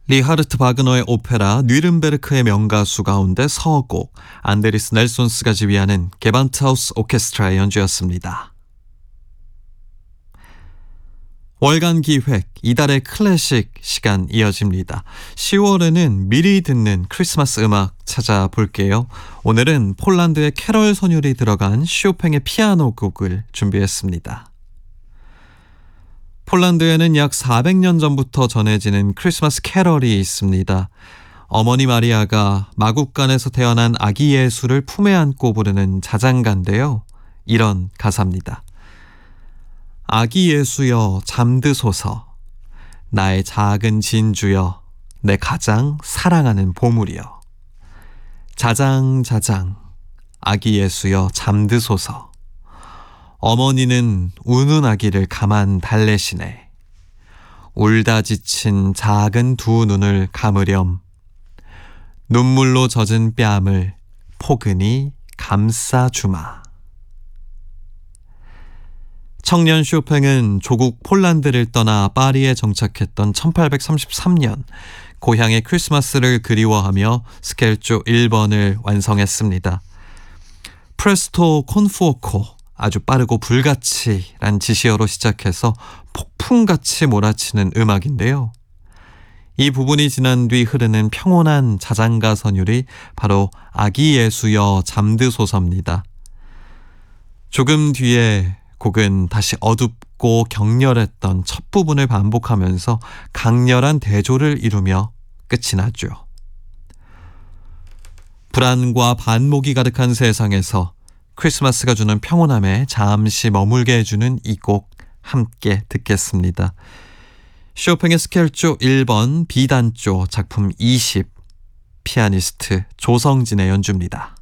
리하르트 바그너의 오페라 뉘른베르크의 명가수 가운데 서곡, 안데리스 넬손스가 지휘하는 게반트하우스 오케스트라의 연주였습니다. 월간 기획, 이달의 클래식 시간 이어집니다. 10월에는 미리 듣는 크리스마스 음악 찾아볼게요. 오늘은 폴란드의 캐럴 선율이 들어간 쇼팽의 피아노 곡을 준비했습니다. 폴란드에는 약 400년 전부터 전해지는 크리스마스 캐럴이 있습니다. 어머니 마리아가 마국간에서 태어난 아기 예수를 품에 안고 부르는 자장가인데요. 이런 가사입니다. 아기 예수여 잠드소서, 나의 작은 진주여, 내 가장 사랑하는 보물이여. 자장자장, 아기 예수여 잠드소서, 어머니는 우는 아기를 가만 달래시네. 울다 지친 작은 두 눈을 감으렴. 눈물로 젖은 뺨을 포근히 감싸주마. 청년 쇼팽은 조국 폴란드를 떠나 파리에 정착했던 1833년 고향의 크리스마스를 그리워하며 스켈조 1번을 완성했습니다. 프레스토 콘푸오코, 아주 빠르고 불같이란 지시어로 시작해서 폭풍같이 몰아치는 음악인데요. 이 부분이 지난 뒤 흐르는 평온한 자장가 선율이 바로 아기 예수여 잠드소서입니다. 조금 뒤에 곡은 다시 어둡고 격렬했던 첫 부분을 반복하면서 강렬한 대조를 이루며 끝이 나죠. 불안과 반목이 가득한 세상에서 크리스마스가 주는 평온함에 잠시 머물게 해주는 이 곡 함께 듣겠습니다. 쇼팽의 스켈조 1번 B단조 작품 20, 피아니스트 조성진의 연주입니다.